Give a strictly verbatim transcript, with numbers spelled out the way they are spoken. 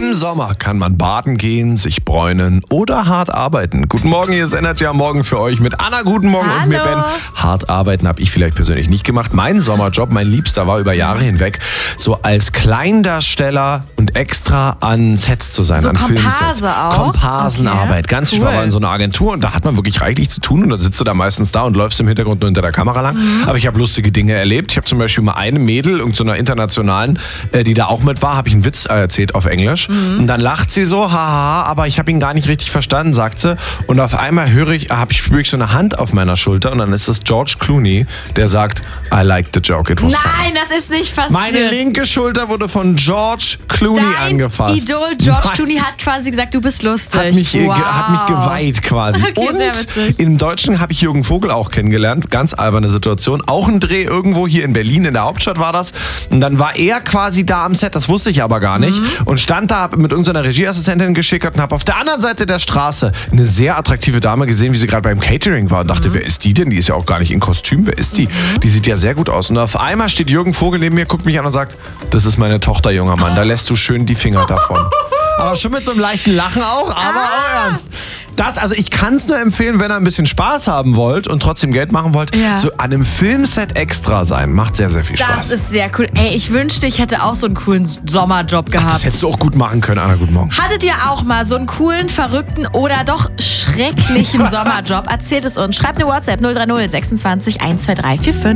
Im Sommer kann man baden gehen, sich bräunen oder hart arbeiten. Guten Morgen, hier ist Energy am Morgen für euch mit Anna. Guten Morgen. Hallo. Und mir Ben. Hart arbeiten habe ich vielleicht persönlich nicht gemacht. Mein Sommerjob, mein Liebster, war über Jahre hinweg so als Kleindarsteller und extra an Sets zu sein, So an Komparse Filmsets. auch? Komparsenarbeit, Okay. ganz Cool. cool. Ich war in so einer Agentur und da hat man wirklich reichlich zu tun und dann sitzt du da meistens da und läufst im Hintergrund nur hinter der Kamera lang. Mhm. Aber ich habe lustige Dinge erlebt. Ich habe zum Beispiel mal eine Mädel, irgend so einer internationalen, äh, die da auch mit war, habe ich einen Witz äh, erzählt auf Englisch. Mhm. Und dann lacht sie so, haha, aber ich habe ihn gar nicht richtig verstanden, sagt sie. Und auf einmal höre ich, habe ich, spüre ich so eine Hand auf meiner Schulter und dann ist das George Clooney, der sagt, I liked the joke, it was funny. Nein, das ist nicht passiert. Meine linke Schulter wurde von George Clooney Dein angefasst. Idol George Mein- Clooney hat quasi gesagt, du bist lustig. Hat mich, wow. ge, hat mich geweiht quasi. Okay, sehr witzig. Und im Deutschen habe ich Jürgen Vogel auch kennengelernt. Ganz alberne Situation. Auch ein Dreh irgendwo hier in Berlin, in der Hauptstadt war das. Und dann war er quasi da am Set, das wusste ich aber gar nicht. Mhm. Und stand da, hab mit irgendeiner Regieassistentin geschickert und habe auf der anderen Seite der Straße eine sehr attraktive Dame gesehen, wie sie gerade beim Catering war. Und dachte, Mhm. wer ist die denn? Die ist ja auch gar nicht in Kostüm. Wer ist die? Mhm. Die sieht ja sehr gut aus. Und auf einmal steht Jürgen Vogel neben mir, guckt mich an und sagt, das ist meine Tochter, junger Mann. Da lässt du schön die Finger davon. Aber schon mit so einem leichten Lachen auch, aber Ah. auch ernst. Das, also ich kann es nur empfehlen, wenn ihr ein bisschen Spaß haben wollt und trotzdem Geld machen wollt, Ja. so an einem Filmset extra sein. Macht sehr, sehr viel Das Spaß. ist sehr cool. Ey, ich wünschte, ich hätte auch so einen coolen Sommerjob gehabt. Das hättest du auch gut machen können, Anna. Guten Morgen. Hattet ihr auch mal so einen coolen, verrückten oder doch schrecklichen Sommerjob? Erzählt es uns. Schreibt eine WhatsApp null drei null sechsundzwanzig eins zwei drei vier fünf.